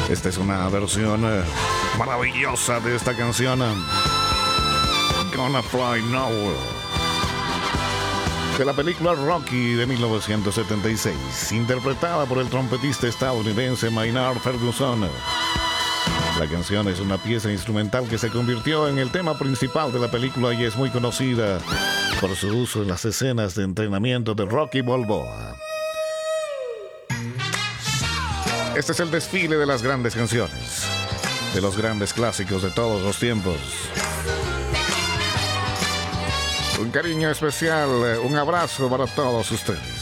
Esta es una versión maravillosa de esta canción, Gonna Fly Now, de la película Rocky de 1976, interpretada por el trompetista estadounidense Maynard Ferguson. La canción es una pieza instrumental que se convirtió en el tema principal de la película y es muy conocida por su uso en las escenas de entrenamiento de Rocky Balboa. Este es el desfile de las grandes canciones, de los grandes clásicos de todos los tiempos. Un cariño especial, un abrazo para todos ustedes.